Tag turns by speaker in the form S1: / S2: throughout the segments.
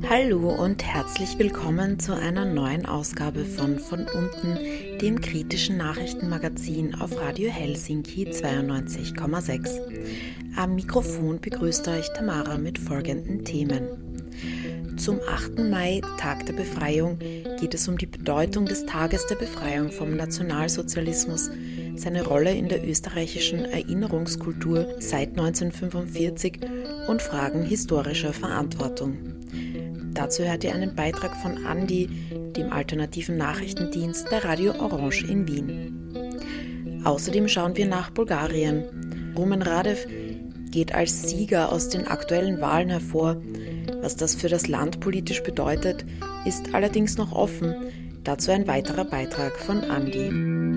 S1: Hallo und herzlich willkommen zu einer neuen Ausgabe von unten, dem kritischen Nachrichtenmagazin auf Radio Helsinki 92,6. Am Mikrofon begrüßt euch Tamara mit folgenden Themen. Zum 8. Mai, Tag der Befreiung, geht es um die Bedeutung des Tages der Befreiung vom Nationalsozialismus, seine Rolle in der österreichischen Erinnerungskultur seit 1945 und Fragen historischer Verantwortung. Dazu hört ihr einen Beitrag von Andi, dem alternativen Nachrichtendienst bei Radio Orange in Wien. Außerdem schauen wir nach Bulgarien. Rumen Radev geht als Sieger aus den aktuellen Wahlen hervor. Was das für das Land politisch bedeutet, ist allerdings noch offen. Dazu ein weiterer Beitrag von Andi.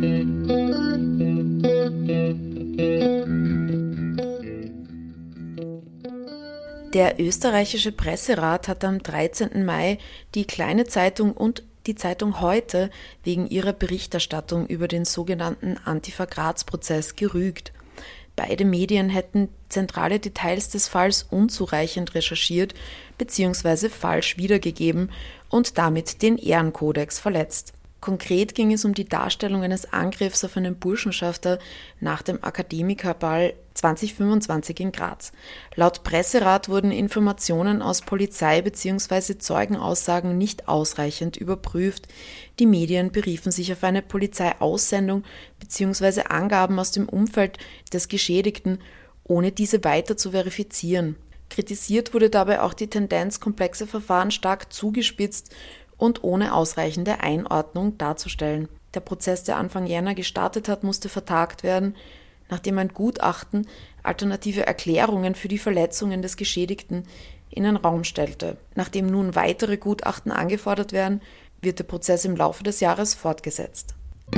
S1: Der österreichische Presserat hat am 13. Mai die Kleine Zeitung und die Zeitung Heute wegen ihrer Berichterstattung über den sogenannten Antifa-Graz-Prozess gerügt. Beide Medien hätten zentrale Details des Falls unzureichend recherchiert bzw. falsch wiedergegeben und damit den Ehrenkodex verletzt. Konkret ging es um die Darstellung eines Angriffs auf einen Burschenschafter nach dem Akademikerball 2025 in Graz. Laut Presserat wurden Informationen aus Polizei- bzw. Zeugenaussagen nicht ausreichend überprüft. Die Medien beriefen sich auf eine Polizeiaussendung bzw. Angaben aus dem Umfeld des Geschädigten, ohne diese weiter zu verifizieren. Kritisiert wurde dabei auch die Tendenz, komplexe Verfahren stark zugespitzt und ohne ausreichende Einordnung darzustellen. Der Prozess, der Anfang Jänner gestartet hat, musste vertagt werden, nachdem ein Gutachten alternative Erklärungen für die Verletzungen des Geschädigten in den Raum stellte. Nachdem nun weitere Gutachten angefordert werden, wird der Prozess im Laufe des Jahres fortgesetzt.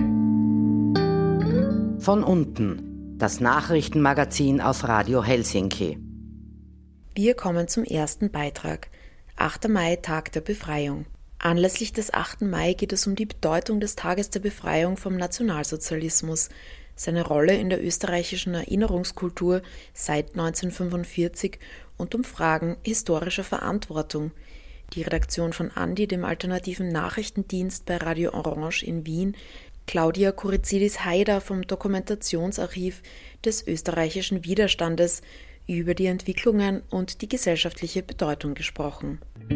S2: Von unten, das Nachrichtenmagazin auf Radio Helsinki.
S1: Wir kommen zum ersten Beitrag. 8. Mai, Tag der Befreiung. Anlässlich des 8. Mai geht es um die Bedeutung des Tages der Befreiung vom Nationalsozialismus, seine Rolle in der österreichischen Erinnerungskultur seit 1945 und um Fragen historischer Verantwortung. Die Redaktion von Andi, dem alternativen Nachrichtendienst bei Radio Orange in Wien, Claudia Korizidis-Haider vom Dokumentationsarchiv des österreichischen Widerstandes über die Entwicklungen und die gesellschaftliche Bedeutung gesprochen.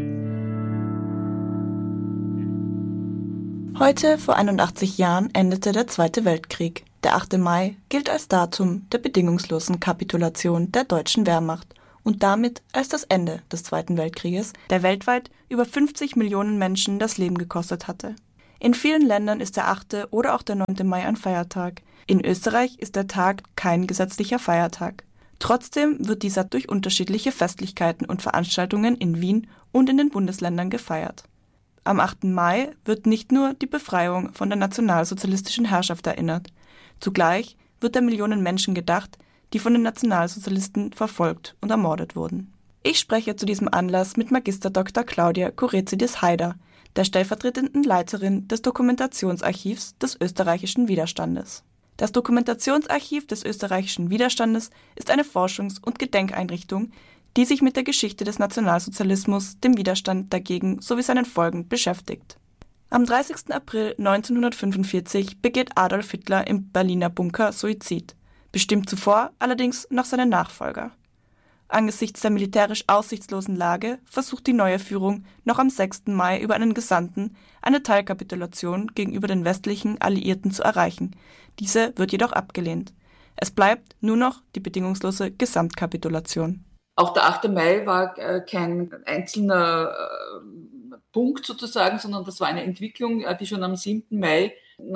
S3: Heute, vor 81 Jahren, endete der Zweite Weltkrieg. Der 8. Mai gilt als Datum der bedingungslosen Kapitulation der deutschen Wehrmacht und damit als das Ende des Zweiten Weltkrieges, der weltweit über 50 Millionen Menschen das Leben gekostet hatte. In vielen Ländern ist der 8. oder auch der 9. Mai ein Feiertag. In Österreich ist der Tag kein gesetzlicher Feiertag. Trotzdem wird dieser durch unterschiedliche Festlichkeiten und Veranstaltungen in Wien und in den Bundesländern gefeiert. Am 8. Mai wird nicht nur die Befreiung von der nationalsozialistischen Herrschaft erinnert. Zugleich wird der Millionen Menschen gedacht, die von den Nationalsozialisten verfolgt und ermordet wurden. Ich spreche zu diesem Anlass mit Magister Dr. Claudia Korizidis-Haider, der stellvertretenden Leiterin des Dokumentationsarchivs des österreichischen Widerstandes. Das Dokumentationsarchiv des österreichischen Widerstandes ist eine Forschungs- und Gedenkeinrichtung, die sich mit der Geschichte des Nationalsozialismus, dem Widerstand dagegen sowie seinen Folgen beschäftigt. Am 30. April 1945 begeht Adolf Hitler im Berliner Bunker Suizid, bestimmt zuvor allerdings noch seinen Nachfolger. Angesichts der militärisch aussichtslosen Lage versucht die neue Führung noch am 6. Mai über einen Gesandten eine Teilkapitulation gegenüber den westlichen Alliierten zu erreichen. Diese wird jedoch abgelehnt. Es bleibt nur noch die bedingungslose Gesamtkapitulation.
S4: Auch der 8. Mai war kein einzelner Punkt sozusagen, sondern das war eine Entwicklung, die schon am 7. Mai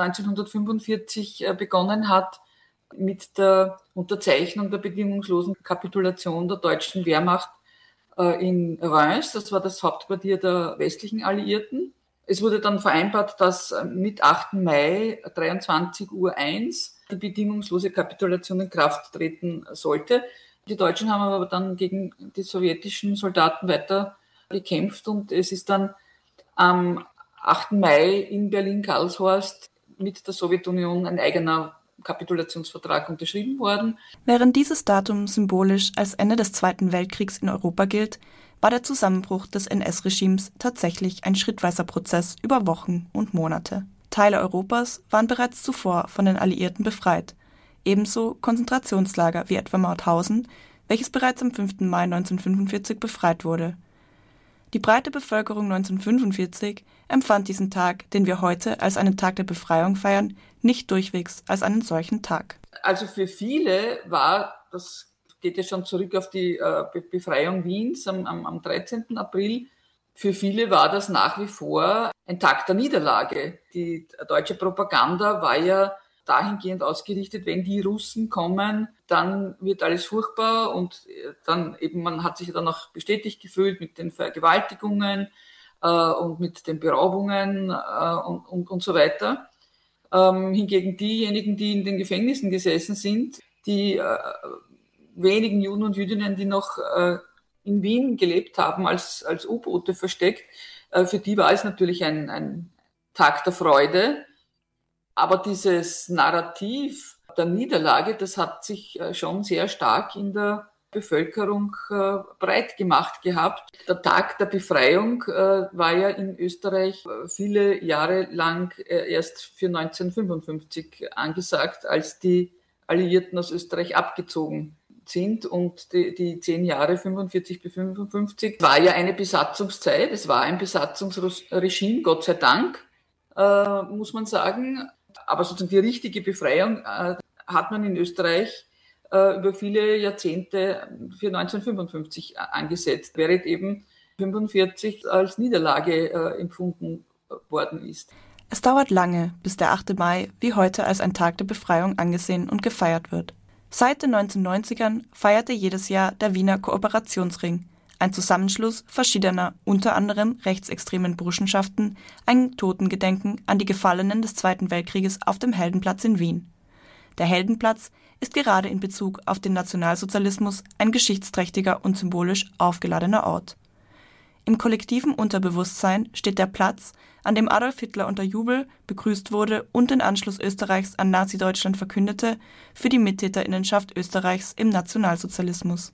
S4: 1945 begonnen hat mit der Unterzeichnung der bedingungslosen Kapitulation der deutschen Wehrmacht in Reims. Das war das Hauptquartier der westlichen Alliierten. Es wurde dann vereinbart, dass mit 8. Mai 23:01 Uhr die bedingungslose Kapitulation in Kraft treten sollte. Die Deutschen haben aber dann gegen die sowjetischen Soldaten weiter gekämpft und es ist dann am 8. Mai in Berlin-Karlshorst mit der Sowjetunion ein eigener Kapitulationsvertrag unterschrieben worden.
S3: Während dieses Datum symbolisch als Ende des Zweiten Weltkriegs in Europa gilt, war der Zusammenbruch des NS-Regimes tatsächlich ein schrittweiser Prozess über Wochen und Monate. Teile Europas waren bereits zuvor von den Alliierten befreit, ebenso Konzentrationslager wie etwa Mauthausen, welches bereits am 5. Mai 1945 befreit wurde. Die breite Bevölkerung 1945 empfand diesen Tag, den wir heute als einen Tag der Befreiung feiern, nicht durchwegs als einen solchen Tag.
S4: Also für viele war, das geht ja schon zurück auf die Befreiung Wiens am 13. April, für viele war das nach wie vor ein Tag der Niederlage. Die deutsche Propaganda war ja dahingehend ausgerichtet, wenn die Russen kommen, dann wird alles furchtbar und dann eben, man hat sich dann auch bestätigt gefühlt mit den Vergewaltigungen und mit den Beraubungen und so weiter. Hingegen diejenigen, die in den Gefängnissen gesessen sind, die wenigen Juden und Jüdinnen, die noch in Wien gelebt haben, als U-Boote versteckt, für die war es natürlich ein Tag der Freude. Aber dieses Narrativ der Niederlage, das hat sich schon sehr stark in der Bevölkerung breit gemacht gehabt. Der Tag der Befreiung war ja in Österreich viele Jahre lang erst für 1955 angesagt, als die Alliierten aus Österreich abgezogen sind. Und die 10 Jahre 45 bis 55 war ja eine Besatzungszeit. Es war ein Besatzungsregime, Gott sei Dank, muss man sagen. Aber sozusagen die richtige Befreiung hat man in Österreich über viele Jahrzehnte für 1955 angesetzt, während eben 1945 als Niederlage empfunden worden ist.
S3: Es dauert lange, bis der 8. Mai wie heute als ein Tag der Befreiung angesehen und gefeiert wird. Seit den 1990ern feierte jedes Jahr der Wiener Kooperationsring, ein Zusammenschluss verschiedener, unter anderem rechtsextremen Burschenschaften, ein Totengedenken an die Gefallenen des Zweiten Weltkrieges auf dem Heldenplatz in Wien. Der Heldenplatz ist gerade in Bezug auf den Nationalsozialismus ein geschichtsträchtiger und symbolisch aufgeladener Ort. Im kollektiven Unterbewusstsein steht der Platz, an dem Adolf Hitler unter Jubel begrüßt wurde und den Anschluss Österreichs an Nazi-Deutschland verkündete, für die Mittäterinnenschaft Österreichs im Nationalsozialismus.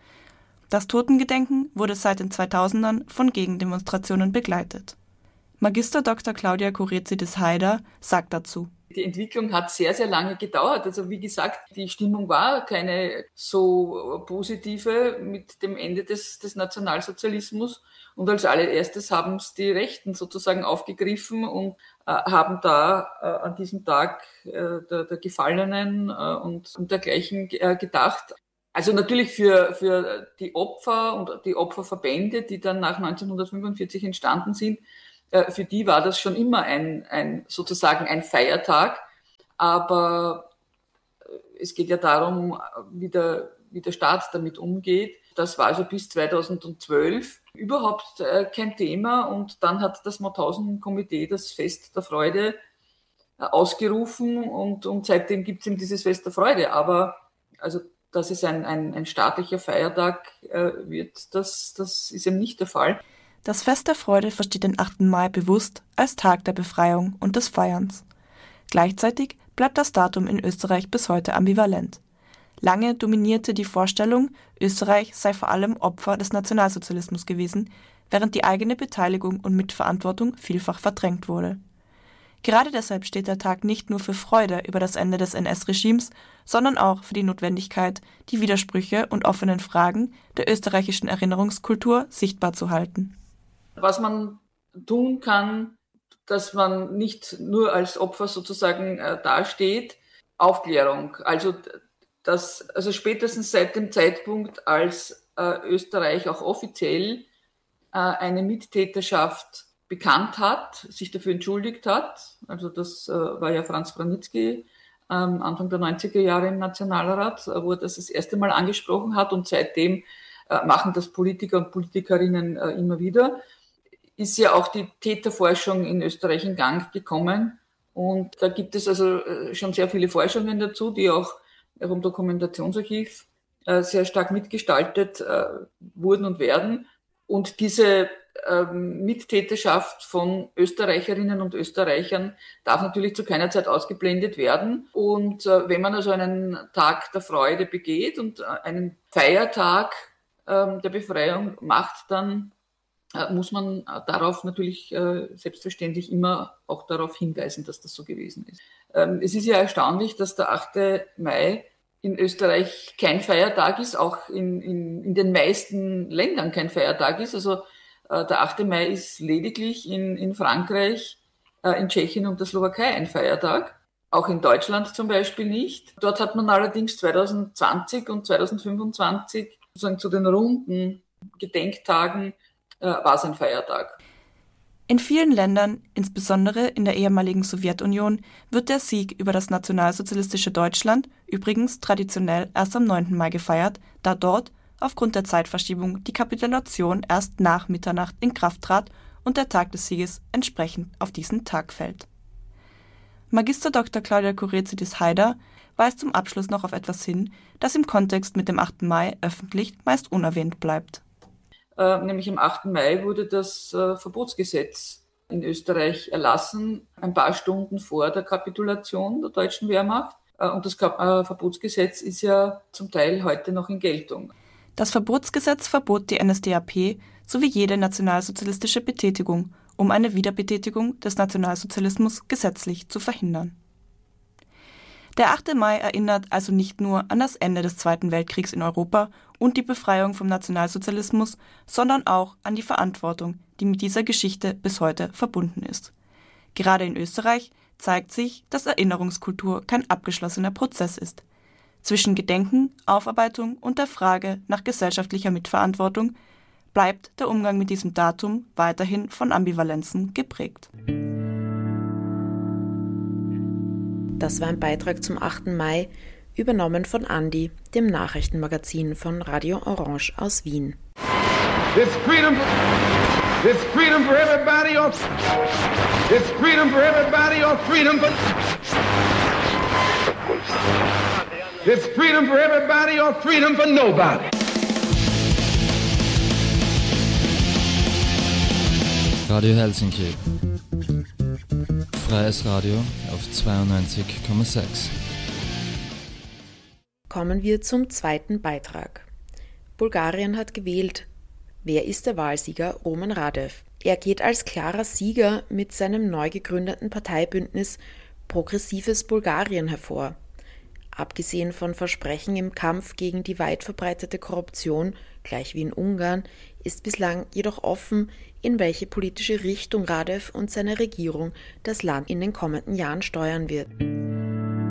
S3: Das Totengedenken wurde seit den 2000ern von Gegendemonstrationen begleitet. Magister Dr. Claudia Koretsidis-Haider sagt dazu:
S4: Die Entwicklung hat sehr, sehr lange gedauert. Also wie gesagt, die Stimmung war keine so positive mit dem Ende des Nationalsozialismus. Und als allererstes haben es die Rechten sozusagen aufgegriffen und haben da an diesem Tag der Gefallenen und dergleichen gedacht. Also natürlich für die Opfer und die Opferverbände, die dann nach 1945 entstanden sind, für die war das schon immer sozusagen ein Feiertag. Aber es geht ja darum, wie der Staat damit umgeht. Das war also bis 2012 überhaupt kein Thema. Und dann hat das Mauthausen-Komitee das Fest der Freude ausgerufen. Und seitdem gibt es eben dieses Fest der Freude. Aber also dass es ein staatlicher Feiertag wird, das ist eben nicht der Fall.
S3: Das Fest der Freude versteht den 8. Mai bewusst als Tag der Befreiung und des Feierns. Gleichzeitig bleibt das Datum in Österreich bis heute ambivalent. Lange dominierte die Vorstellung, Österreich sei vor allem Opfer des Nationalsozialismus gewesen, während die eigene Beteiligung und Mitverantwortung vielfach verdrängt wurde. Gerade deshalb steht der Tag nicht nur für Freude über das Ende des NS-Regimes, sondern auch für die Notwendigkeit, die Widersprüche und offenen Fragen der österreichischen Erinnerungskultur sichtbar zu halten.
S4: Was man tun kann, dass man nicht nur als Opfer sozusagen dasteht, Aufklärung. Also spätestens seit dem Zeitpunkt, als Österreich auch offiziell eine Mittäterschaft bekannt hat, sich dafür entschuldigt hat. Also das war ja Franz Branitzky Anfang der 90er Jahre im Nationalrat, wo er das erste Mal angesprochen hat, und seitdem machen das Politiker und Politikerinnen immer wieder. Ist ja auch die Täterforschung in Österreich in Gang gekommen, und da gibt es also schon sehr viele Forschungen dazu, die auch vom Dokumentationsarchiv sehr stark mitgestaltet wurden und werden. Und diese Mittäterschaft von Österreicherinnen und Österreichern darf natürlich zu keiner Zeit ausgeblendet werden. Und wenn man also einen Tag der Freude begeht und einen Feiertag der Befreiung macht, dann muss man darauf natürlich selbstverständlich immer auch darauf hinweisen, dass das so gewesen ist. Es ist ja erstaunlich, dass der 8. Mai in Österreich kein Feiertag ist, auch in den meisten Ländern kein Feiertag ist. Also der 8. Mai ist lediglich in Frankreich, in Tschechien und der Slowakei ein Feiertag. Auch in Deutschland zum Beispiel nicht. Dort hat man allerdings 2020 und 2025 sozusagen zu den runden Gedenktagen war es ein Feiertag.
S3: In vielen Ländern, insbesondere in der ehemaligen Sowjetunion, wird der Sieg über das nationalsozialistische Deutschland übrigens traditionell erst am 9. Mai gefeiert, da dort aufgrund der Zeitverschiebung die Kapitulation erst nach Mitternacht in Kraft trat und der Tag des Sieges entsprechend auf diesen Tag fällt. Magister Dr. Claudia Kuretzidis-Haider weist zum Abschluss noch auf etwas hin, das im Kontext mit dem 8. Mai öffentlich meist unerwähnt bleibt.
S4: Nämlich am 8. Mai wurde das Verbotsgesetz in Österreich erlassen, ein paar Stunden vor der Kapitulation der deutschen Wehrmacht. Und das Verbotsgesetz ist ja zum Teil heute noch in Geltung.
S3: Das Verbotsgesetz verbot die NSDAP sowie jede nationalsozialistische Betätigung, um eine Wiederbetätigung des Nationalsozialismus gesetzlich zu verhindern. Der 8. Mai erinnert also nicht nur an das Ende des Zweiten Weltkriegs in Europa und die Befreiung vom Nationalsozialismus, sondern auch an die Verantwortung, die mit dieser Geschichte bis heute verbunden ist. Gerade in Österreich zeigt sich, dass Erinnerungskultur kein abgeschlossener Prozess ist. Zwischen Gedenken, Aufarbeitung und der Frage nach gesellschaftlicher Mitverantwortung bleibt der Umgang mit diesem Datum weiterhin von Ambivalenzen geprägt.
S1: Das war ein Beitrag zum 8. Mai, übernommen von Andi, dem Nachrichtenmagazin von Radio Orange aus Wien.
S5: It's freedom for everybody or it's freedom for everybody or freedom for it's freedom for everybody or freedom for nobody.
S6: Radio Helsinki. Freies Radio auf 92,6.
S1: Kommen wir zum zweiten Beitrag. Bulgarien hat gewählt. Wer ist der Wahlsieger Roman Radev? Er geht als klarer Sieger mit seinem neu gegründeten Parteibündnis Progressives Bulgarien hervor. Abgesehen von Versprechen im Kampf gegen die weit verbreitete Korruption, gleich wie in Ungarn, ist bislang jedoch offen, in welche politische Richtung Radev und seine Regierung das Land in den kommenden Jahren steuern wird.